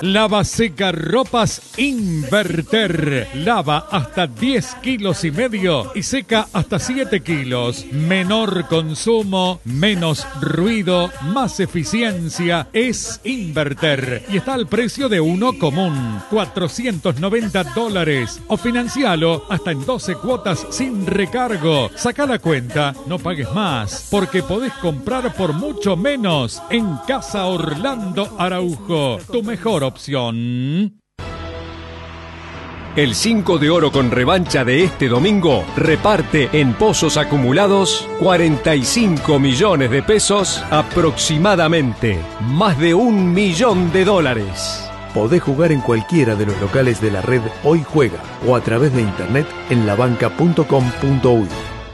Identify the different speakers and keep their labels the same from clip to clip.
Speaker 1: Lava seca ropas Inverter. Lava hasta 10 kilos y medio y seca hasta 7 kilos. Menor consumo, menos ruido, más eficiencia. Es Inverter. Y está al precio de uno común. $490. O financialo hasta en 12 cuotas sin recargo. Saca la cuenta, no pagues más, porque podés comprar por mucho menos en Casa Orlando Araujo. Tu mejor opción.
Speaker 2: El 5 de oro con revancha de este domingo reparte en pozos acumulados 45 millones de pesos aproximadamente, más de $1 millón.
Speaker 3: Podés jugar en cualquiera de los locales de la red Hoy Juega o a través de internet en labanca.com.uy.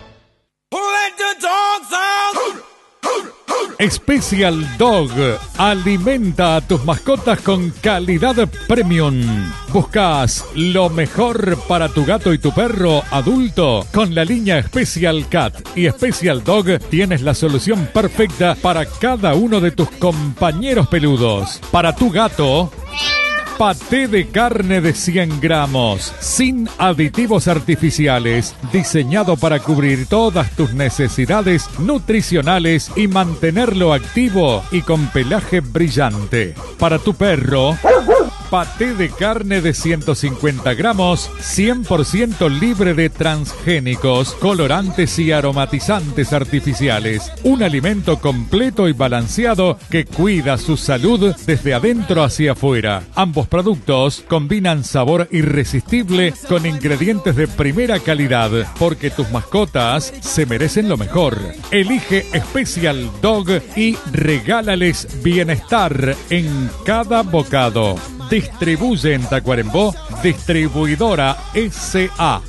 Speaker 1: Special Dog. Alimenta a tus mascotas con calidad premium. ¿Buscas lo mejor para tu gato y tu perro adulto? Con la línea Special Cat y Special Dog tienes la solución perfecta para cada uno de tus compañeros peludos. Para tu gato, paté de carne de 100 gramos, sin aditivos artificiales, diseñado para cubrir todas tus necesidades nutricionales y mantenerlo activo y con pelaje brillante. Para tu perro, paté de carne de 150 gramos, 100% libre de transgénicos, colorantes y aromatizantes artificiales. Un alimento completo y balanceado que cuida su salud desde adentro hacia afuera. Ambos productos combinan sabor irresistible con ingredientes de primera calidad, porque tus mascotas se merecen lo mejor. Elige Special Dog y regálales bienestar en cada bocado. Distribuye en Tacuarembó, distribuidora SA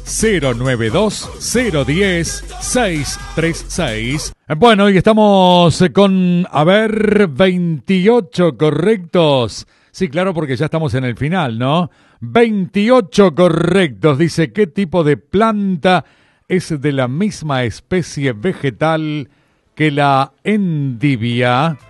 Speaker 1: 092-010-636. Bueno, y estamos con, 28 correctos. Sí, claro, porque ya estamos en el final, ¿no? 28 correctos. Dice, ¿qué tipo de planta es de la misma especie vegetal que la endivia?